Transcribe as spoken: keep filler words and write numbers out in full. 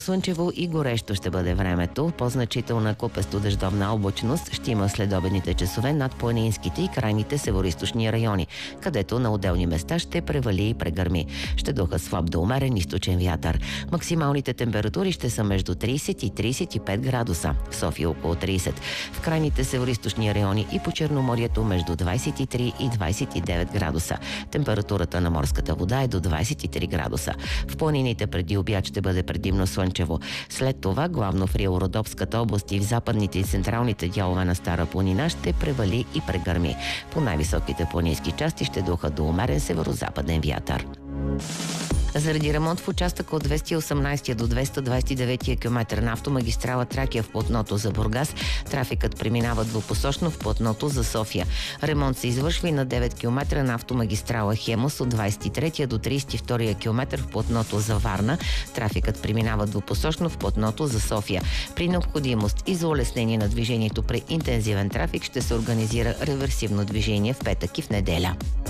Слънчево и горещо ще бъде времето. По-значителна купесто-дъждовна облачност ще има следобедните часове над планинските и крайните североизточни райони, където на отделни места ще превали и прегърми. Ще духа слаб до умерен източен вятър. Максималните температури ще са между трийсет и трийсет и пет градуса. В София около трийсет. В крайните североизточни райони и по Черноморието между двайсет и три и двайсет и девет градуса. Температурата на морската вода е до двайсет и три градуса. В планините преди обяд ще бъде предимно слънчево. След това, главно в Рило-Родопската област и в западните и централните дялове на Стара планина ще превали и прегърми. По най-високите планински части ще духа до умерен северо-западен вятър. Заради ремонт в участъка от двеста и осемнайсети до двеста двайсет и девети км на автомагистрала Тракия в платното за Бургас, трафикът преминава двупосочно в платното за София. Ремонт се извършва и на девет км на автомагистрала Хемус от двайсет и трети до трийсет и втори км в платното за Варна. Трафикът преминава двупосочно в платното за София. При необходимост и за улеснение на движението при интензивен трафик ще се организира реверсивно движение в петък и в неделя.